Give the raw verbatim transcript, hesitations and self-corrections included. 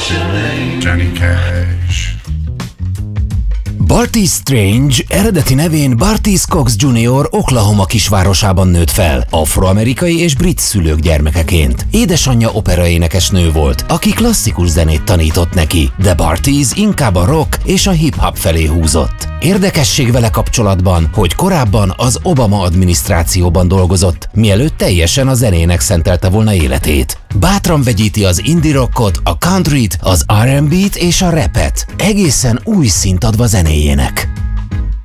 Johnny Cash. Bartees Strange eredeti nevén Bartees Cox junior Oklahoma kisvárosában nőtt fel, afroamerikai és brit szülők gyermekeként. Édesanyja operaénekesnő volt, aki klasszikus zenét tanított neki, de Bartees inkább a rock és a hip-hop felé húzott. Érdekesség vele kapcsolatban, hogy korábban az Obama adminisztrációban dolgozott, mielőtt teljesen a zenének szentelte volna életét. Bátran vegyíti az indie rockot, a countryt, az er and bé-t és a rapet, egészen új szint adva zenéjének.